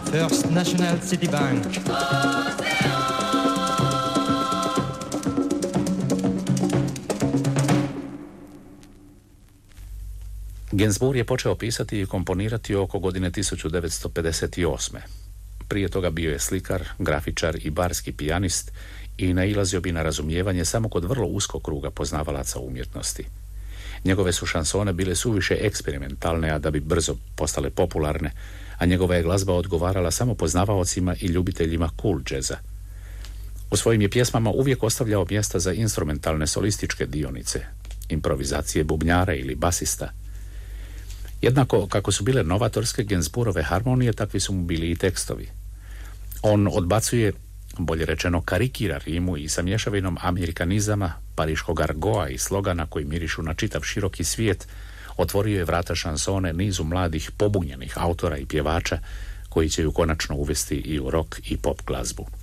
First National Citibank. Gainsbourg je počeo pisati i komponirati oko godine 1958. Prije toga bio je slikar, grafičar i barski pijanist i nailazio bi na razumijevanje samo kod vrlo uskog kruga poznavalaca umjetnosti. Njegove su šansone bile suviše eksperimentalne, a da bi brzo postale popularne, a njegova je glazba odgovarala samo poznavaocima i ljubiteljima cool džeza. U svojim je pjesmama uvijek ostavljao mjesta za instrumentalne solističke dionice, improvizacije bubnjara ili basista. Jednako kako su bile novatorske Gainsbourgove harmonije, takvi su mu bili i tekstovi. On odbacuje, bolje rečeno karikira rimu i sa mješavinom amerikanizama, pariškog argoa i slogana koji mirišu na čitav široki svijet, otvorio je vrata šansone nizu mladih pobunjenih autora i pjevača koji će ju konačno uvesti i u rock i pop glazbu.